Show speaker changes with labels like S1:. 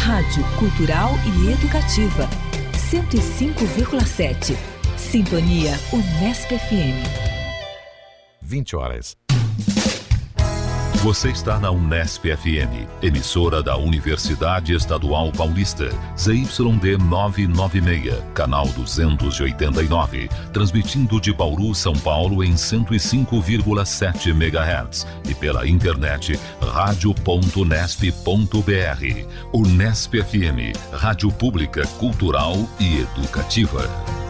S1: Rádio Cultural e Educativa. 105,7. Sintonia Unesp FM.
S2: 20 horas.
S3: Você está na Unesp FM, emissora da Universidade Estadual Paulista, ZYD 996, canal 289, transmitindo de Bauru, São Paulo em 105,7 MHz e pela internet radio.unesp.br. Unesp FM, rádio pública, cultural e educativa.